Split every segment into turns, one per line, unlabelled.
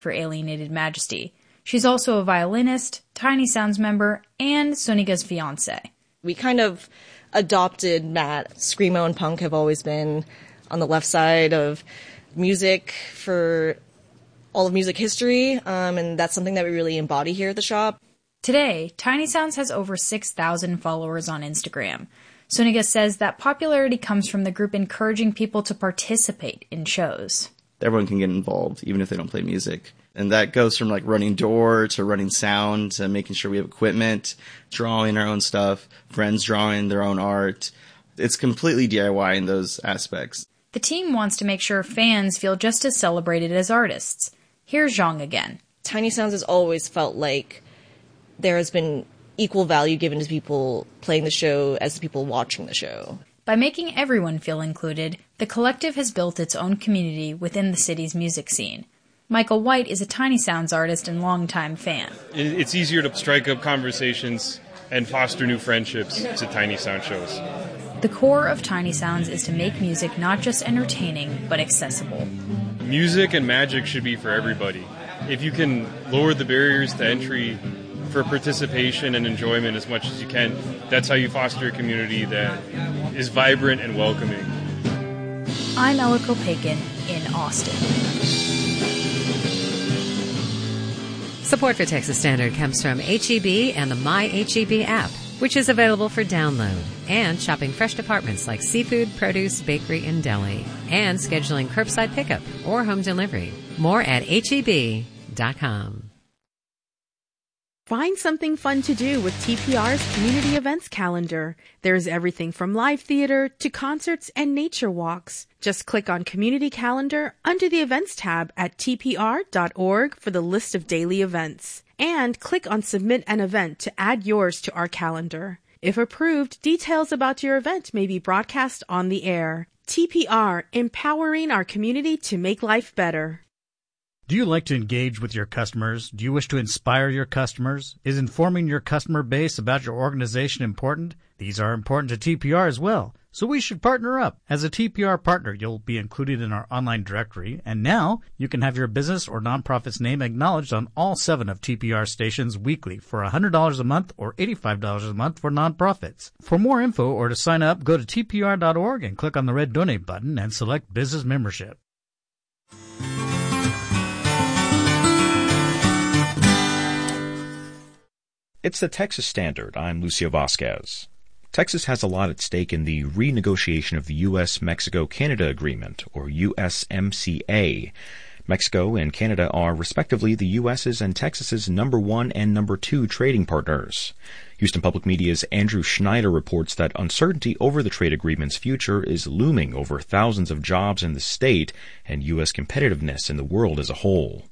for Alienated Majesty. She's also a violinist, Tiny Sounds member, and Soniga's fiancé.
We kind of adopted Matt. Screamo and punk have always been on the left side of music for all of music history, and that's something that we really embody here at the shop.
Today, Tiny Sounds has over 6,000 followers on Instagram. Soniga says that popularity comes from the group encouraging people to participate in shows.
Everyone can get involved, even if they don't play music. And that goes from like running door to running sound to making sure we have equipment, drawing our own stuff, friends drawing their own art. It's completely DIY in those aspects.
The team wants to make sure fans feel just as celebrated as artists. Here's Zhang again.
Tiny Sounds has always felt like there has been equal value given to people playing the show as the people watching the show.
By making everyone feel included, the collective has built its own community within the city's music scene. Michael White is a Tiny Sounds artist and longtime fan.
It's easier to strike up conversations and foster new friendships to Tiny Sound shows.
The core of Tiny Sounds is to make music not just entertaining, but accessible.
Music and magic should be for everybody. If you can lower the barriers to entry for participation and enjoyment as much as you can, that's how you foster a community that is vibrant and welcoming.
I'm Ella Kopakin in Austin.
Support for Texas Standard comes from H-E-B and the My H-E-B app, which is available for download, and shopping fresh departments like seafood, produce, bakery, and deli, and scheduling curbside pickup or home delivery. More at HEB.com.
Find something fun to do with TPR's Community Events Calendar. There's everything from live theater to concerts and nature walks. Just click on Community Calendar under the Events tab at tpr.org for the list of daily events. And click on Submit an Event to add yours to our calendar. If approved, details about your event may be broadcast on the air. TPR, empowering our community to make life better.
Do you like to engage with your customers? Do you wish to inspire your customers? Is informing your customer base about your organization important? These are important to TPR as well, so we should partner up. As a TPR partner, you'll be included in our online directory, and now you can have your business or nonprofit's name acknowledged on all 7 of TPR stations weekly for $100 a month or $85 a month for nonprofits. For more info or to sign up, go to tpr.org and click on the red donate button and select business membership.
It's the Texas Standard. I'm Lucio Vasquez. Texas has a lot at stake in the renegotiation of the U.S.-Mexico-Canada Agreement, or USMCA. Mexico and Canada are, respectively, the U.S.'s and Texas's number 1 and number 2 trading partners. Houston Public Media's Andrew Schneider reports that uncertainty over the trade agreement's future is looming over thousands of jobs in the state and U.S. competitiveness in the world as a whole.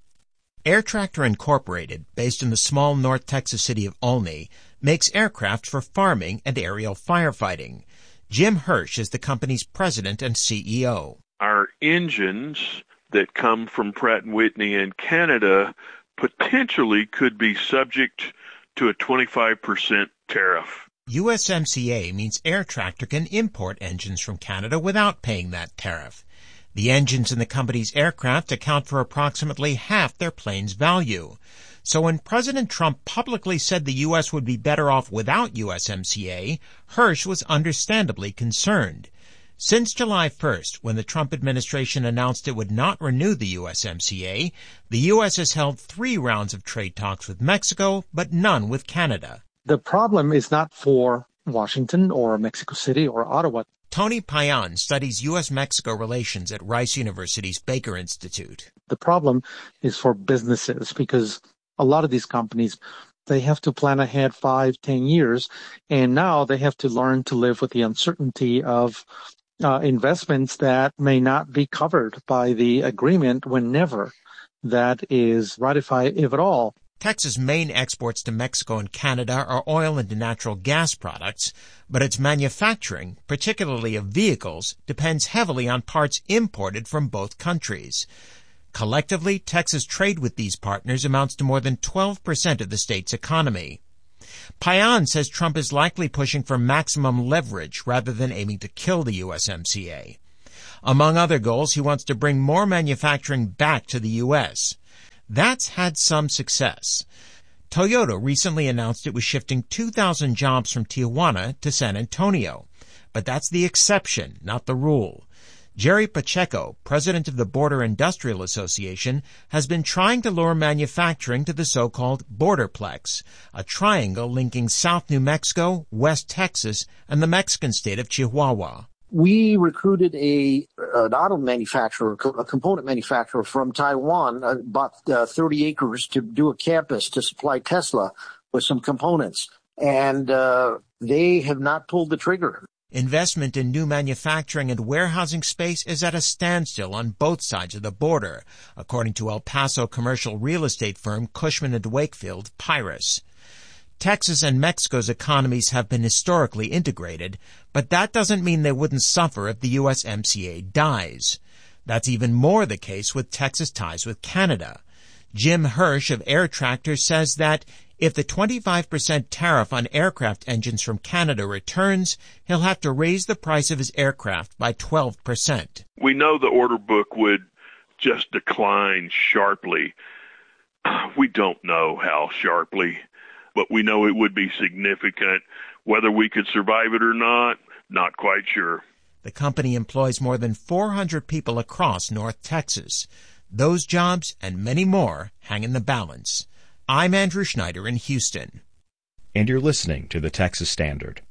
Air Tractor Incorporated, based in the small North Texas city of Olney, makes aircraft for farming and aerial firefighting. Jim Hirsch is the company's president and CEO.
Our engines that come from Pratt & Whitney in Canada potentially could be subject to a 25% tariff.
USMCA means Air Tractor can import engines from Canada without paying that tariff. The engines in the company's aircraft account for approximately half their plane's value. So when President Trump publicly said the U.S. would be better off without USMCA, Hirsch was understandably concerned. Since July 1st, when the Trump administration announced it would not renew the USMCA, the U.S. has held 3 rounds of trade talks with Mexico, but none with Canada.
The problem is not for Washington or Mexico City or Ottawa.
Tony Payan studies U.S.-Mexico relations at Rice University's Baker Institute.
The problem is for businesses because a lot of these companies, they have to plan ahead 5, 10 years, and now they have to learn to live with the uncertainty of investments that may not be covered by the agreement whenever that is ratified, if at all.
Texas' main exports to Mexico and Canada are oil and natural gas products, but its manufacturing, particularly of vehicles, depends heavily on parts imported from both countries. Collectively, Texas' trade with these partners amounts to more than 12% of the state's economy. Payan says Trump is likely pushing for maximum leverage rather than aiming to kill the USMCA. Among other goals, he wants to bring more manufacturing back to the U.S. That's had some success. Toyota recently announced it was shifting 2,000 jobs from Tijuana to San Antonio. But that's the exception, not the rule. Jerry Pacheco, president of the Border Industrial Association, has been trying to lure manufacturing to the so-called Borderplex, a triangle linking South New Mexico, West Texas, and the Mexican state of Chihuahua.
We recruited an auto manufacturer, a component manufacturer from Taiwan, bought 30 acres to do a campus to supply Tesla with some components. And they have not pulled the trigger.
Investment in new manufacturing and warehousing space is at a standstill on both sides of the border, according to El Paso commercial real estate firm Cushman & Wakefield, Pyrus. Texas and Mexico's economies have been historically integrated, but that doesn't mean they wouldn't suffer if the USMCA dies. That's even more the case with Texas ties with Canada. Jim Hirsch of Air Tractor says that if the 25% tariff on aircraft engines from Canada returns, he'll have to raise the price of his aircraft by 12%.
We know the order book would just decline sharply. We don't know how sharply, but we know it would be significant. Whether we could survive it or not quite sure.
The company employs more than 400 people across North Texas. Those jobs and many more hang in the balance. I'm Andrew Schneider in Houston.
And you're listening to the Texas Standard.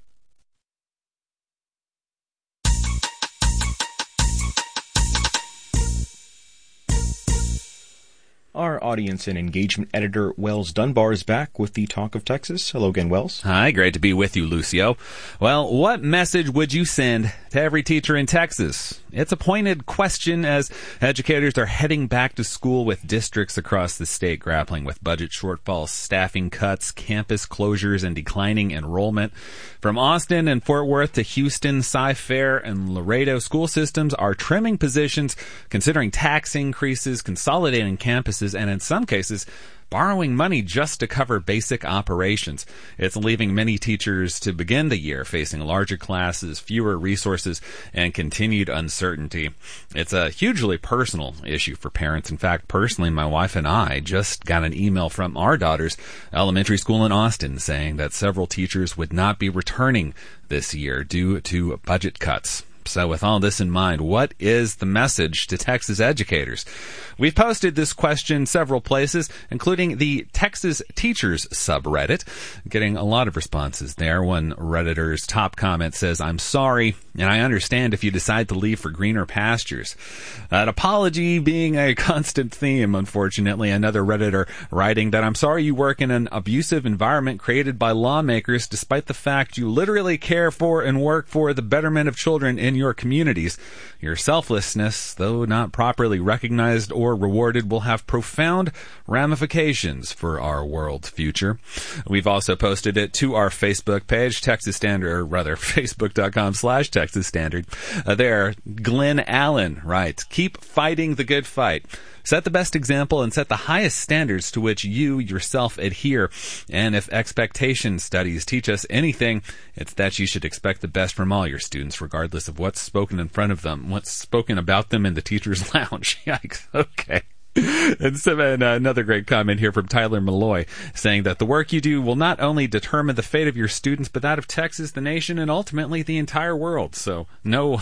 Our audience and engagement editor, Wells Dunbar, is back with the Talk of Texas. Hello again, Wells.
Hi, great to be with you, Lucio. Well, what message would you send to every teacher in Texas? It's a pointed question as educators are heading back to school with districts across the state grappling with budget shortfalls, staffing cuts, campus closures, and declining enrollment. From Austin and Fort Worth to Houston, Cy-Fair, and Laredo, school systems are trimming positions, considering tax increases, consolidating campuses, and in some cases, borrowing money just to cover basic operations. It's leaving many teachers to begin the year facing larger classes, fewer resources, and continued uncertainty. It's a hugely personal issue for parents. In fact, personally, my wife and I just got an email from our daughter's elementary school in Austin saying that several teachers would not be returning this year due to budget cuts. So with all this in mind, what is the message to Texas educators? We've posted this question several places, including the Texas Teachers subreddit, getting a lot of responses there. One Redditor's top comment says, "I'm sorry, and I understand if you decide to leave for greener pastures." An apology being a constant theme, unfortunately. Another Redditor writing that, "I'm sorry you work in an abusive environment created by lawmakers, despite the fact you literally care for and work for the betterment of children in your communities. Your selflessness, though not properly recognized or rewarded, will have profound ramifications for our world's future." We've also posted it to our Facebook page, Texas Standard, or rather, facebook.com/Texas Standard. There, Glenn Allen writes, "Keep fighting the good fight. Set the best example and set the highest standards to which you yourself adhere. And if expectation studies teach us anything, it's that you should expect the best from all your students, regardless of what's spoken in front of them, what's spoken about them in the teacher's lounge." Yikes. Okay. And another great comment here from Tyler Malloy saying that the work you do will not only determine the fate of your students, but that of Texas, the nation, and ultimately the entire world. So no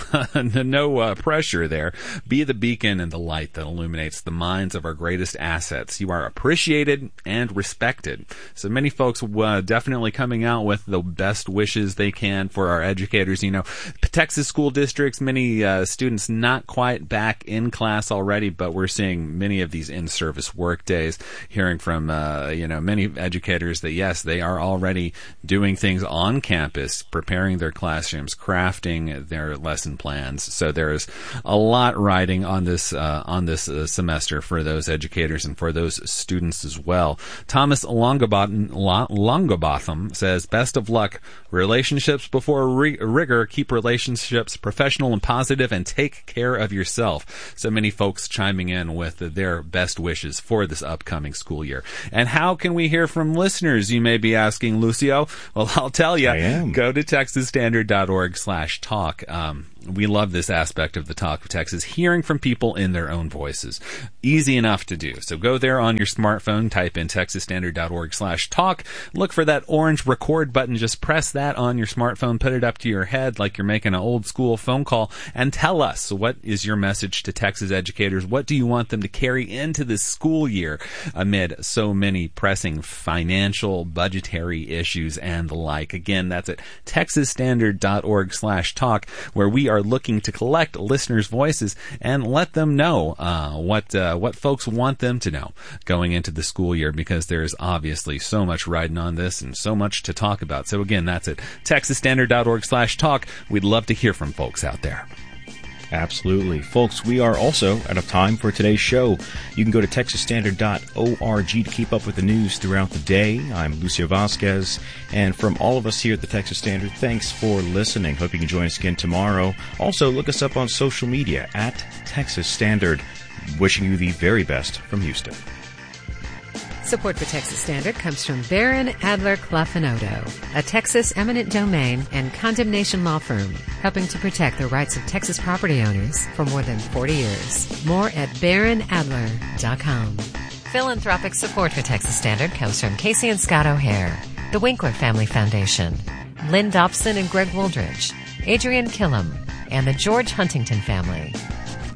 pressure there. Be the beacon and the light that illuminates the minds of our greatest assets. You are appreciated and respected. So many folks definitely coming out with the best wishes they can for our educators. You know, Texas school districts, many students not quite back in class already, but we're seeing many of these in-service work days, hearing from many educators that yes, they are already doing things on campus, preparing their classrooms, crafting their lesson plans. So there's a lot riding on this semester for those educators and for those students as well. Thomas Longobotham says, "Best of luck. Relationships before rigor. Keep relationships professional and positive, and take care of yourself." So many folks chiming in with their their best wishes for this upcoming school year. And how can we hear from listeners, you may be asking, Lucio? Well, I'll tell you. Go to texasstandard.org/talk. We love this aspect of the Talk of Texas, hearing from people in their own voices. Easy enough to do. So go there on your smartphone, type in texasstandard.org/talk, look for that orange record button, just press that on your smartphone, put it up to your head like you're making an old school phone call, and tell us, what is your message to Texas educators? What do you want them to carry into this school year amid so many pressing financial, budgetary issues and the like? Again, that's at texasstandard.org/talk, where we are looking to collect listeners' voices and let them know what folks want them to know going into the school year, because there's obviously so much riding on this and so much to talk about. So again, that's at texasstandard.org/talk. We'd love to hear from folks out there.
Absolutely. Folks, we are also out of time for today's show. You can go to texasstandard.org to keep up with the news throughout the day. I'm Lucio Vasquez, and from all of us here at the Texas Standard, thanks for listening. Hope you can join us again tomorrow. Also, look us up on social media at Texas Standard. Wishing you the very best from Houston.
Support for Texas Standard comes from Barron Adler Clough & Odo, a Texas eminent domain and condemnation law firm, helping to protect the rights of Texas property owners for more than 40 years. More at barronadler.com. Philanthropic support for Texas Standard comes from Casey and Scott O'Hare, the Winkler Family Foundation, Lynn Dobson and Greg Wooldridge, Adrian Killam, and the George Huntington family.